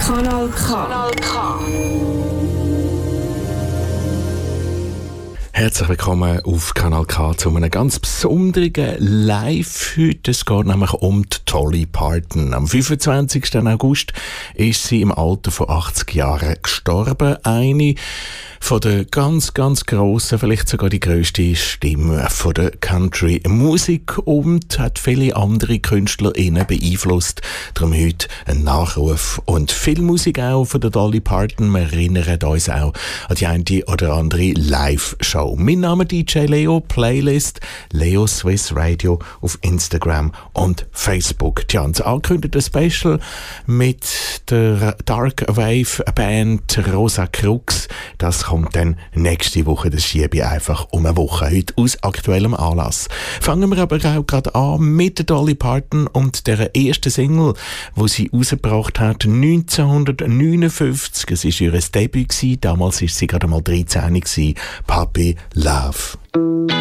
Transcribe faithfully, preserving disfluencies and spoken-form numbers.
Kanal K. Kanal K. Herzlich willkommen auf Kanal K zu einem ganz besonderen Live heute. Es geht nämlich um die Dolly Parton. Am fünfundzwanzigsten August ist sie im Alter von achtzig Jahren gestorben. Eine von der ganz, ganz grossen, vielleicht sogar die grösste Stimme von der Country-Musik und hat viele andere KünstlerInnen beeinflusst. Darum heute ein Nachruf und viel Musik auch von der Dolly Parton. Wir erinnern uns auch an die eine oder andere Live-Show. Mein Name D J Leo, Playlist Leo Swiss Radio auf Instagram und Facebook. Die haben angekündigte Special mit der Dark Wave Band Rosa Crux. Das kommt dann nächste Woche. Das schiebe ich einfach um eine Woche. Heute aus aktuellem Anlass. Fangen wir aber auch gerade an mit der Dolly Parton und der ersten Single, die sie rausgebracht hat, neunzehnhundertneunundfünfzig. Es war ihr Debüt. Damals war sie gerade mal dreizehn. Puppy Love.